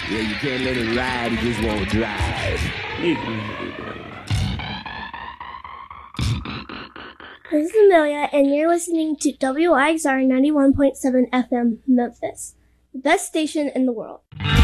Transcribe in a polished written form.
Yeah, you can't let him ride, he just won't drive. This is Amelia, and you're listening to WIXR 91.7 FM Memphis, the best station in the world.